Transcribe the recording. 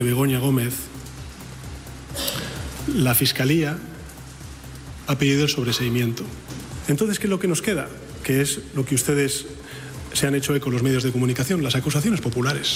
Begoña Gómez, la Fiscalía ha pedido el sobreseimiento. Entonces, ¿qué es lo que nos queda? Que es lo que ustedes se han hecho eco en los medios de comunicación, las acusaciones populares.